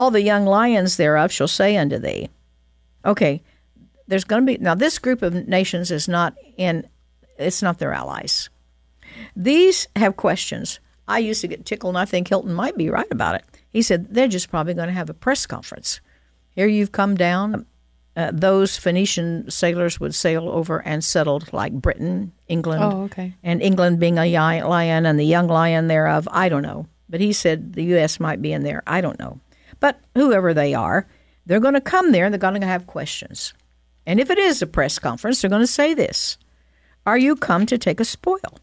All the young lions thereof shall say unto thee. Okay, there's going to be, now this group of nations is not in, it's not their allies. These have questions. I used to get tickled, and I think Hilton might be right about it. He said, they're just probably going to have a press conference. Here you've come down. Those Phoenician sailors would sail over and settled like Britain, England. Oh, okay. And England being a lion and the young lion thereof, I don't know. But he said the U.S. might be in there. I don't know. But whoever they are, they're going to come there and they're going to have questions. And if it is a press conference, they're going to say this. Are you come to take a spoil?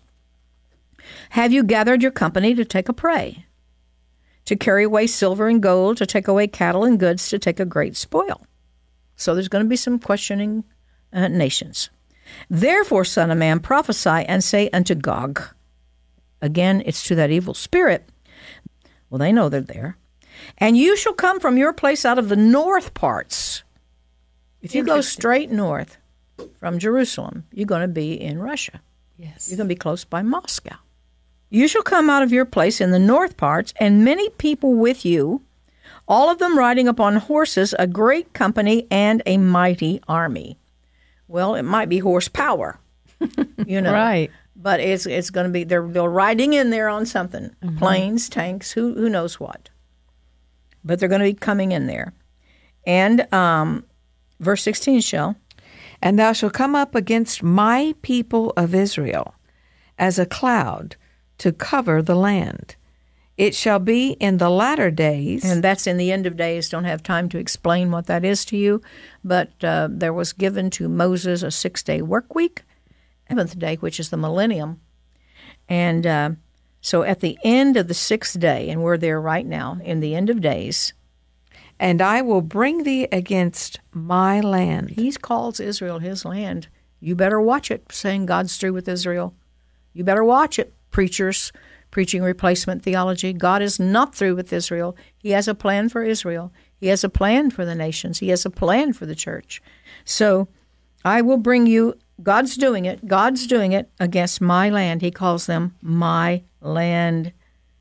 Have you gathered your company to take a prey? To carry away silver and gold, to take away cattle and goods, to take a great spoil? So there's going to be some questioning nations. Therefore, son of man, prophesy and say unto Gog. Again, it's to that evil spirit. Well, they know they're there. And you shall come from your place out of the north parts. If you go straight north from Jerusalem, you're going to be in Russia. Yes. You're going to be close by Moscow. You shall come out of your place in the north parts, and many people with you, all of them riding upon horses, a great company and a mighty army. Well, it might be horsepower, Right. But it's going to be, they're riding in there on something. Mm-hmm. Planes, tanks, who knows what. But they're going to be coming in there. And verse 16 shall. And thou shalt come up against my people of Israel as a cloud to cover the land. It shall be in the latter days. And that's in the end of days. Don't have time to explain what that is to you. But there was given to Moses a 6-day work week, 7th day, which is the millennium. And so at the end of the 6th day, and we're there right now, in the end of days. And I will bring thee against my land. He calls Israel his land. You better watch it, saying God's through with Israel. You better watch it, preachers preaching replacement theology. God is not through with Israel. He has a plan for Israel. He has a plan for the nations. He has a plan for the church. So I will bring you, God's doing it against my land. He calls them my land.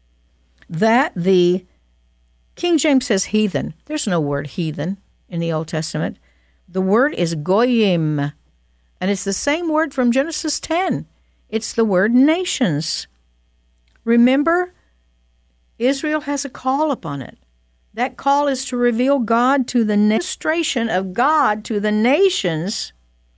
That the King James says heathen. There's no word heathen in the Old Testament. The word is goyim, and it's the same word from Genesis 10. It's the word nations. Remember, Israel has a call upon it. That call is to reveal God to the administration of God to the nations.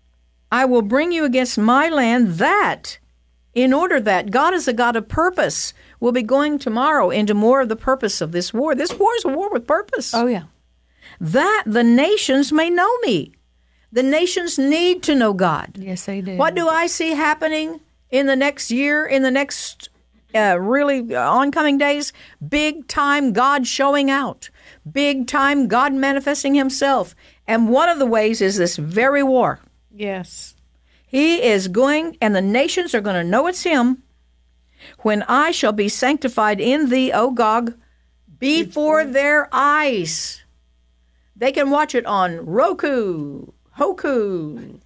I will bring you against my land that, in order that, God is a God of purpose. We'll be going tomorrow into more of the purpose of this war. This war is a war with purpose. Oh, yeah. That the nations may know me. The nations need to know God. Yes, they do. What do I see happening in the next year, in the next really oncoming days? Big time God showing out. Big time God manifesting himself. And one of the ways is this very war. Yes. He is going, and the nations are going to know it's him. When I shall be sanctified in thee, O Gog, before their eyes. They can watch it on Roku, Hoku,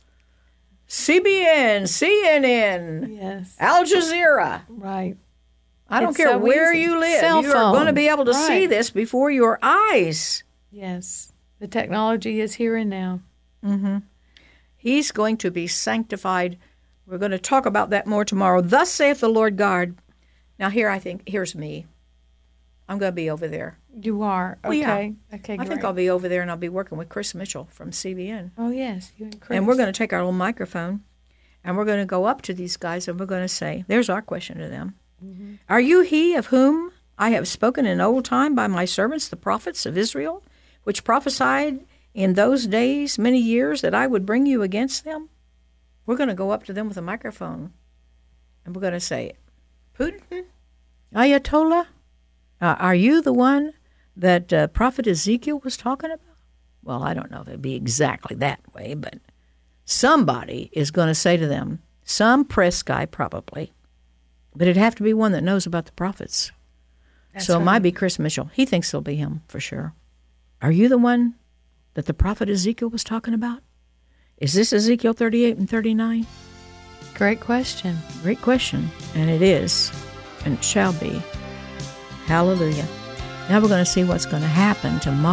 CBN, CNN, yes, Al Jazeera. Right. I don't care where you live. Cell you phone. are going to be able to Right. see this before your eyes. Yes. The technology is here and now. Mm-hmm. He's going to be sanctified. We're going to talk about that more tomorrow. Thus saith the Lord God. Now here, I think, here's me. I'm going to be over there. You are? Okay. Well, yeah. Okay, I great. think I'll be over there, and I'll be working with Chris Mitchell from CBN. Oh, yes. You and Chris. And we're going to take our little microphone, and we're going to go up to these guys, and we're going to say, there's our question to them. Mm-hmm. Are you he of whom I have spoken in old time by my servants, the prophets of Israel, which prophesied in those days many years that I would bring you against them? We're going to go up to them with a microphone, and we're going to say, Putin, Ayatollah, are you the one that Prophet Ezekiel was talking about? Well, I don't know if it'd be exactly that way, but somebody is going to say to them, some press guy probably, but it'd have to be one that knows about the prophets. That's so it right. might be Chris Mitchell. He thinks it'll be him for sure. Are you the one that the prophet Ezekiel was talking about? Is this Ezekiel 38 and 39? Great question. Great question. And it is, and it shall be. Hallelujah. Now we're going to see what's going to happen to